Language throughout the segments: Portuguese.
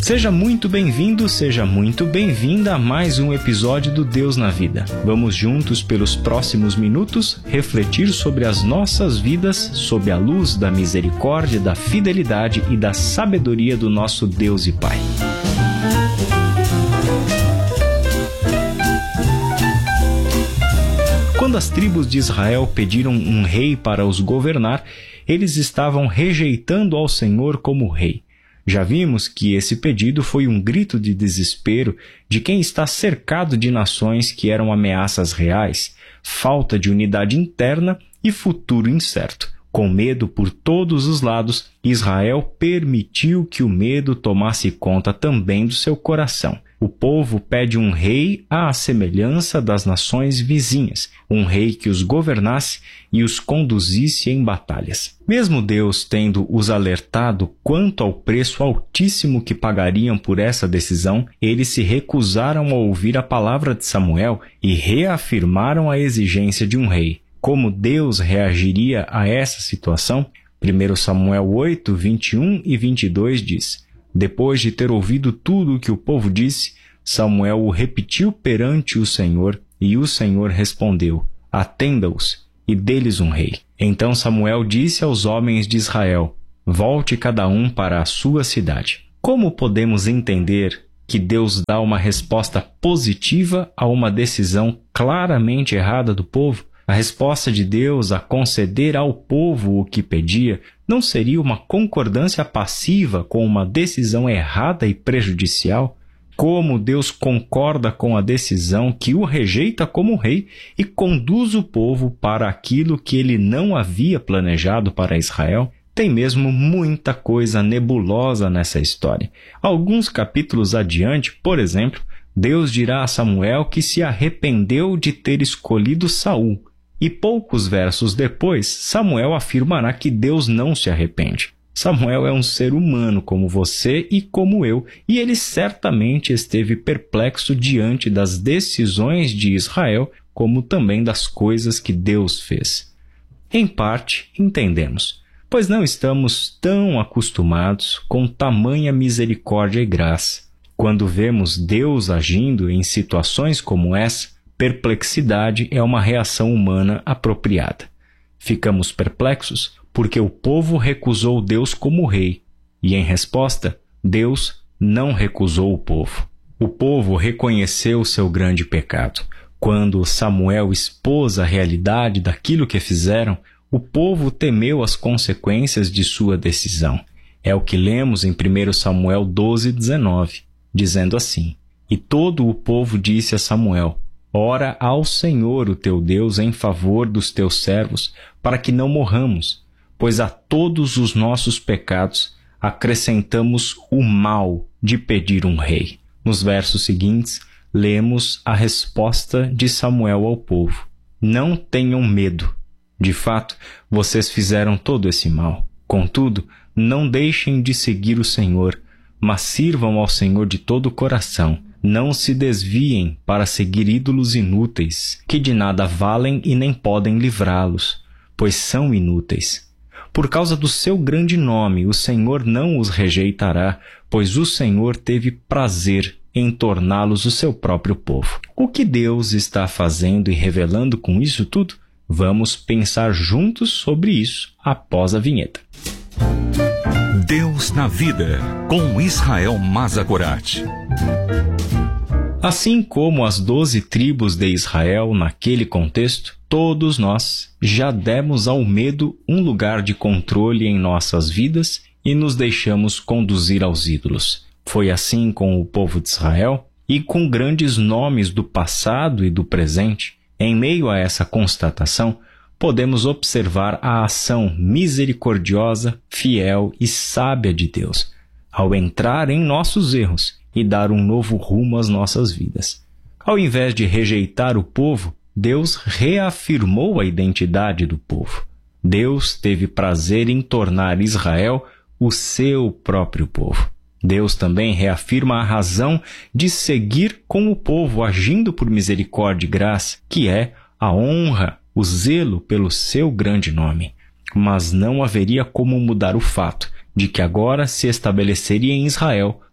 Seja muito bem-vindo, seja muito bem-vinda a mais um episódio do Deus na Vida. Vamos juntos, pelos próximos minutos, refletir sobre as nossas vidas sob a luz da misericórdia, da fidelidade e da sabedoria do nosso Deus e Pai. Quando as tribos de Israel pediram um rei para os governar, eles estavam rejeitando ao Senhor como rei. Já vimos que esse pedido foi um grito de desespero de quem está cercado de nações que eram ameaças reais, falta de unidade interna e futuro incerto. Com medo por todos os lados, Israel permitiu que o medo tomasse conta também do seu coração. O povo pede um rei à semelhança das nações vizinhas, um rei que os governasse e os conduzisse em batalhas. Mesmo Deus tendo os alertado quanto ao preço altíssimo que pagariam por essa decisão, eles se recusaram a ouvir a palavra de Samuel e reafirmaram a exigência de um rei. Como Deus reagiria a essa situação? 1 Samuel 8, 21 e 22 diz: Depois de ter ouvido tudo o que o povo disse, Samuel o repetiu perante o Senhor, e o Senhor respondeu: Atenda-os, e dê-lhes um rei. Então Samuel disse aos homens de Israel: Volte cada um para a sua cidade. Como podemos entender que Deus dá uma resposta positiva a uma decisão claramente errada do povo? A resposta de Deus a conceder ao povo o que pedia não seria uma concordância passiva com uma decisão errada e prejudicial? Como Deus concorda com a decisão que o rejeita como rei e conduz o povo para aquilo que ele não havia planejado para Israel? Tem mesmo muita coisa nebulosa nessa história. Alguns capítulos adiante, por exemplo, Deus dirá a Samuel que se arrependeu de ter escolhido Saul. E poucos versos depois, Samuel afirmará que Deus não se arrepende. Samuel é um ser humano como você e como eu, e ele certamente esteve perplexo diante das decisões de Israel, como também das coisas que Deus fez. Em parte, entendemos, pois não estamos tão acostumados com tamanha misericórdia e graça. Quando vemos Deus agindo em situações como essa, perplexidade é uma reação humana apropriada. Ficamos perplexos porque o povo recusou Deus como rei, e em resposta, Deus não recusou o povo. O povo reconheceu seu grande pecado. Quando Samuel expôs a realidade daquilo que fizeram, o povo temeu as consequências de sua decisão. É o que lemos em 1 Samuel 12, 19, dizendo assim: E todo o povo disse a Samuel: Ora ao Senhor, o teu Deus, em favor dos teus servos, para que não morramos, pois a todos os nossos pecados acrescentamos o mal de pedir um rei. Nos versos seguintes, lemos a resposta de Samuel ao povo: Não tenham medo. De fato, vocês fizeram todo esse mal. Contudo, não deixem de seguir o Senhor, mas sirvam ao Senhor de todo o coração. Não se desviem para seguir ídolos inúteis, que de nada valem e nem podem livrá-los, pois são inúteis. Por causa do seu grande nome, o Senhor não os rejeitará, pois o Senhor teve prazer em torná-los o seu próprio povo. O que Deus está fazendo e revelando com isso tudo? Vamos pensar juntos sobre isso após a vinheta. Deus na Vida, com Israel Mazagorat. Assim como as 12 tribos de Israel naquele contexto, todos nós já demos ao medo um lugar de controle em nossas vidas e nos deixamos conduzir aos ídolos. Foi assim com o povo de Israel e com grandes nomes do passado e do presente. Em meio a essa constatação, podemos observar a ação misericordiosa, fiel e sábia de Deus, ao entrar em nossos erros e dar um novo rumo às nossas vidas. Ao invés de rejeitar o povo, Deus reafirmou a identidade do povo. Deus teve prazer em tornar Israel o seu próprio povo. Deus também reafirma a razão de seguir com o povo agindo por misericórdia e graça, que é a honra, o zelo pelo seu grande nome. Mas não haveria como mudar o fato de que agora se estabeleceria em Israel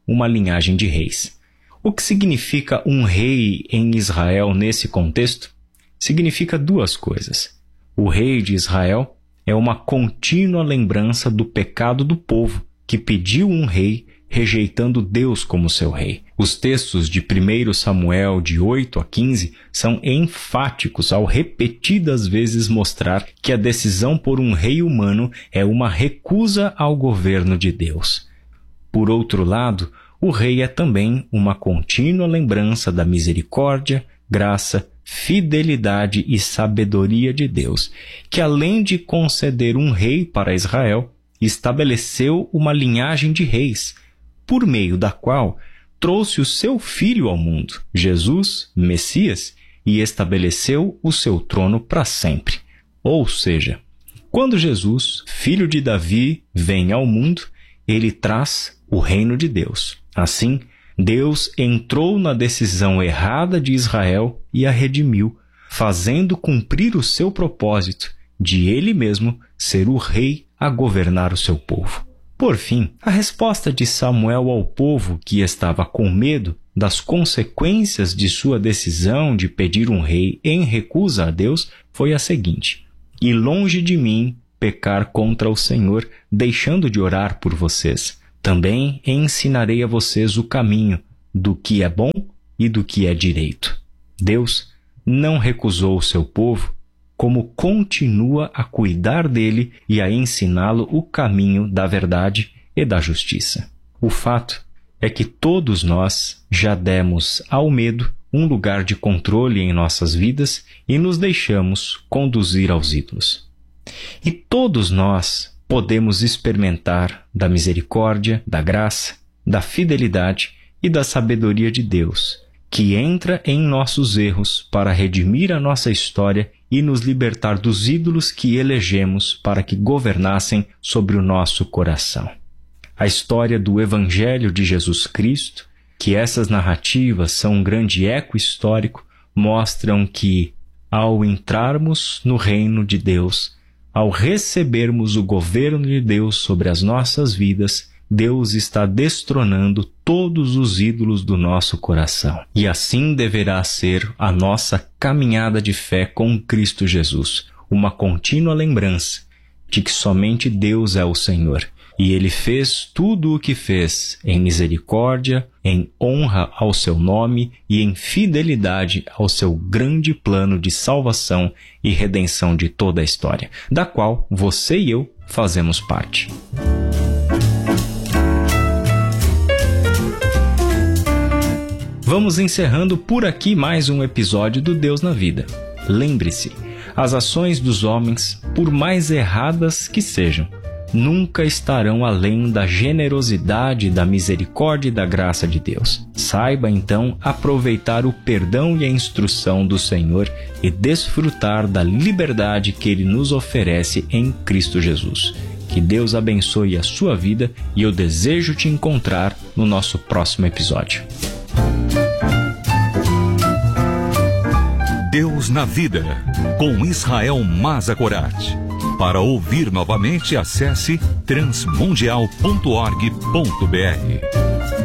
uma linhagem de reis. O que significa um rei em Israel nesse contexto? Significa duas coisas. O rei de Israel é uma contínua lembrança do pecado do povo, que pediu um rei, rejeitando Deus como seu rei. Os textos de 1 Samuel, de 8 a 15, são enfáticos ao repetidas vezes mostrar que a decisão por um rei humano é uma recusa ao governo de Deus. Por outro lado, o rei é também uma contínua lembrança da misericórdia, graça, fidelidade e sabedoria de Deus, que além de conceder um rei para Israel, estabeleceu uma linhagem de reis, por meio da qual trouxe o seu Filho ao mundo, Jesus, Messias, e estabeleceu o seu trono para sempre. Ou seja, quando Jesus, filho de Davi, vem ao mundo, ele traz o reino de Deus. Assim, Deus entrou na decisão errada de Israel e a redimiu, fazendo cumprir o seu propósito de ele mesmo ser o rei a governar o seu povo. Por fim, a resposta de Samuel ao povo que estava com medo das consequências de sua decisão de pedir um rei em recusa a Deus foi a seguinte: "E longe de mim pecar contra o Senhor, deixando de orar por vocês. Também ensinarei a vocês o caminho do que é bom e do que é direito." Deus não recusou o seu povo, como continua a cuidar dele e a ensiná-lo o caminho da verdade e da justiça. O fato é que todos nós já demos ao medo um lugar de controle em nossas vidas e nos deixamos conduzir aos ídolos. E todos nós podemos experimentar da misericórdia, da graça, da fidelidade e da sabedoria de Deus, que entra em nossos erros para redimir a nossa história e nos libertar dos ídolos que elegemos para que governassem sobre o nosso coração. A história do Evangelho de Jesus Cristo, que essas narrativas são um grande eco histórico, mostram que, ao entrarmos no reino de Deus, ao recebermos o governo de Deus sobre as nossas vidas, Deus está destronando todos os ídolos do nosso coração. E assim deverá ser a nossa caminhada de fé com Cristo Jesus, uma contínua lembrança de que somente Deus é o Senhor. E Ele fez tudo o que fez em misericórdia, em honra ao seu nome e em fidelidade ao seu grande plano de salvação e redenção de toda a história, da qual você e eu fazemos parte. Vamos encerrando por aqui mais um episódio do Deus na Vida. Lembre-se, as ações dos homens, por mais erradas que sejam, nunca estarão além da generosidade, da misericórdia e da graça de Deus. Saiba, então, aproveitar o perdão e a instrução do Senhor e desfrutar da liberdade que Ele nos oferece em Cristo Jesus. Que Deus abençoe a sua vida e eu desejo te encontrar no nosso próximo episódio. Deus na Vida, com Israel Mazakorati. Para ouvir novamente, acesse transmundial.org.br.